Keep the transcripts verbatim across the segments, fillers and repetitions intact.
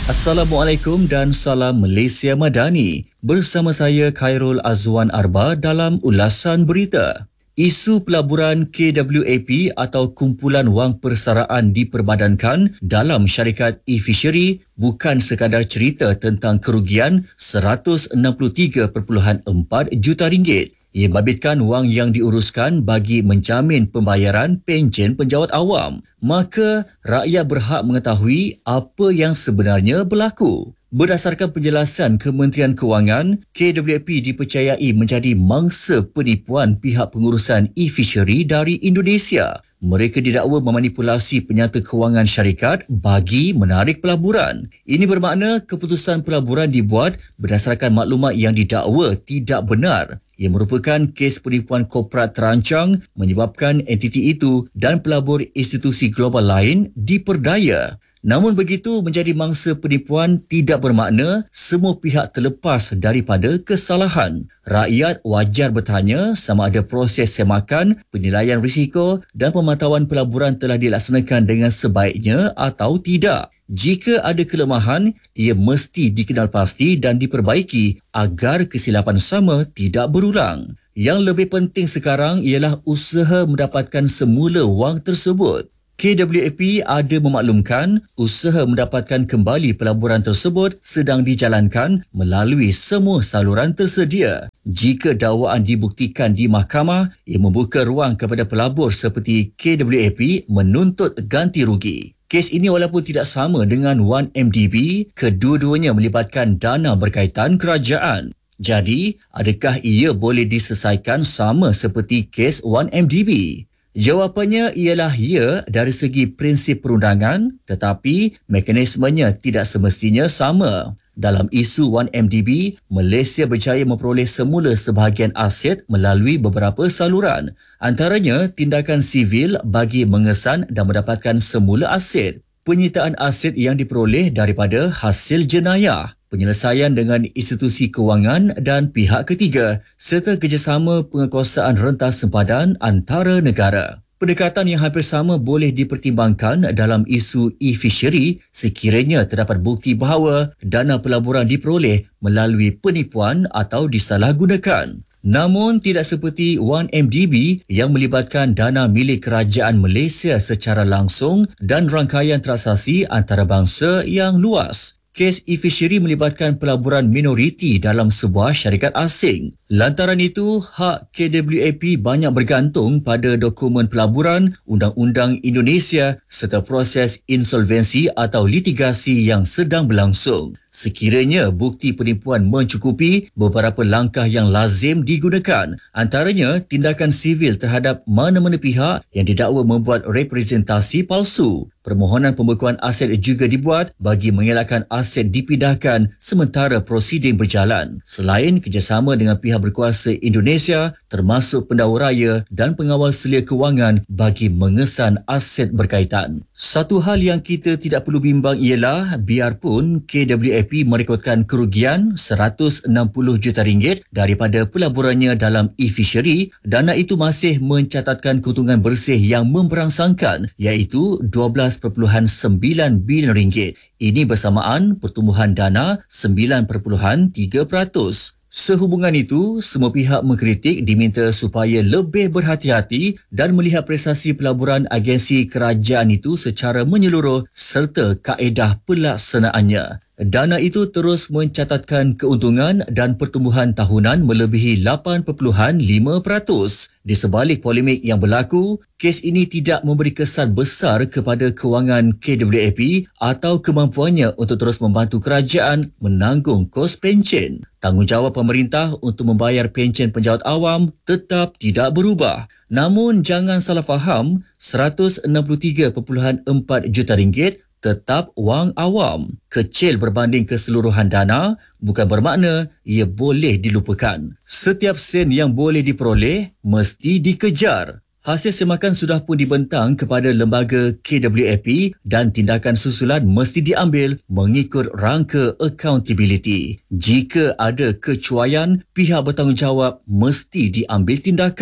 Assalamualaikum dan salam Malaysia Madani. Bersama saya Khairul Azwan Arba dalam ulasan berita. Isu pelaburan K W A P atau Kumpulan Wang Persaraan diperbadankan dalam syarikat e-fishery bukan sekadar cerita tentang kerugian seratus enam puluh tiga perpuluhan empat juta ringgit. Ia membabitkan wang yang diuruskan bagi menjamin pembayaran pencen penjawat awam. Maka, rakyat berhak mengetahui apa yang sebenarnya berlaku. Berdasarkan penjelasan Kementerian Kewangan, K W A P dipercayai menjadi mangsa penipuan pihak pengurusan e-fishery dari Indonesia. Mereka didakwa memanipulasi penyata kewangan syarikat bagi menarik pelaburan. Ini bermakna keputusan pelaburan dibuat berdasarkan maklumat yang didakwa tidak benar. Ia merupakan kes penipuan korporat terancang menyebabkan entiti itu dan pelabur institusi global lain diperdaya. Namun begitu, menjadi mangsa penipuan tidak bermakna semua pihak terlepas daripada kesalahan. Rakyat wajar bertanya sama ada proses semakan, penilaian risiko dan pemantauan pelaburan telah dilaksanakan dengan sebaiknya atau tidak. Jika ada kelemahan, ia mesti dikenal pasti dan diperbaiki agar kesilapan sama tidak berulang. Yang lebih penting sekarang ialah usaha mendapatkan semula wang tersebut. K W A P ada memaklumkan usaha mendapatkan kembali pelaburan tersebut sedang dijalankan melalui semua saluran tersedia. Jika dakwaan dibuktikan di mahkamah, ia membuka ruang kepada pelabur seperti K W A P menuntut ganti rugi. Kes ini walaupun tidak sama dengan satu M D B, kedua-duanya melibatkan dana berkaitan kerajaan. Jadi, adakah ia boleh diselesaikan sama seperti kes satu M D B? Jawapannya ialah ya dari segi prinsip perundangan, tetapi mekanismenya tidak semestinya sama. Dalam isu satu M D B, Malaysia berjaya memperoleh semula sebahagian aset melalui beberapa saluran. Antaranya tindakan sivil bagi mengesan dan mendapatkan semula aset, penyitaan aset yang diperoleh daripada hasil jenayah, penyelesaian dengan institusi kewangan dan pihak ketiga, serta kerjasama penguasaan rentas sempadan antara negara. Pendekatan yang hampir sama boleh dipertimbangkan dalam isu e-fishery sekiranya terdapat bukti bahawa dana pelaburan diperoleh melalui penipuan atau disalahgunakan. Namun tidak seperti satu M D B yang melibatkan dana milik kerajaan Malaysia secara langsung dan rangkaian transaksi antarabangsa yang luas. Kes e-fishery melibatkan pelaburan minoriti dalam sebuah syarikat asing. Lantaran itu, hak K W A P banyak bergantung pada dokumen pelaburan, Undang-Undang Indonesia serta proses insolvensi atau litigasi yang sedang berlangsung. Sekiranya bukti penipuan mencukupi, beberapa langkah yang lazim digunakan. Antaranya, tindakan sivil terhadap mana-mana pihak yang didakwa membuat representasi palsu. Permohonan pembekuan aset juga dibuat bagi mengelakkan aset dipindahkan sementara prosiding berjalan. Selain kerjasama dengan pihak berkuasa Indonesia, termasuk pendakwa raya dan pengawal selia kewangan bagi mengesan aset berkaitan. Satu hal yang kita tidak perlu bimbang ialah biarpun K W A P merekodkan kerugian seratus enam puluh juta ringgit daripada pelaburannya dalam e-fishery, dana itu masih mencatatkan keuntungan bersih yang memberangsangkan iaitu dua belas perpuluhan sembilan bilion ringgit. Ini bersamaan pertumbuhan dana sembilan perpuluhan tiga peratus. Sehubungan itu, semua pihak mengkritik diminta supaya lebih berhati-hati dan melihat prestasi pelaburan agensi kerajaan itu secara menyeluruh serta kaedah pelaksanaannya. Dana itu terus mencatatkan keuntungan dan pertumbuhan tahunan melebihi lapan perpuluhan lima peratus. Di sebalik polemik yang berlaku, kes ini tidak memberi kesan besar kepada kewangan K W A P atau kemampuannya untuk terus membantu kerajaan menanggung kos pencen. Tanggungjawab pemerintah untuk membayar pencen penjawat awam tetap tidak berubah. Namun jangan salah faham, seratus enam puluh tiga perpuluhan empat juta ringgit tetap wang awam. Kecil berbanding keseluruhan dana bukan bermakna ia boleh dilupakan. Setiap sen yang boleh diperoleh mesti dikejar. Hasil semakan sudah pun dibentang kepada lembaga K W A P dan tindakan susulan mesti diambil mengikut rangka accountability. Jika ada kecuaian, pihak bertanggungjawab mesti diambil tindakan.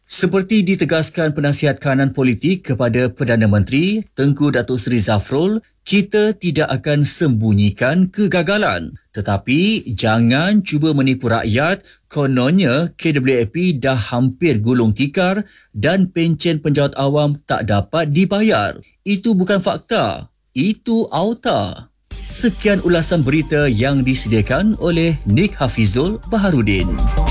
Seperti ditegaskan penasihat kanan politik kepada Perdana Menteri Tengku Datuk Seri Zafrul, kita tidak akan sembunyikan kegagalan. Tetapi jangan cuba menipu rakyat, kononnya K W A P dah hampir gulung tikar dan pencen penjawat awam tak dapat dibayar. Itu bukan fakta, itu auta. Sekian ulasan berita yang disediakan oleh Nik Hafizul Baharudin.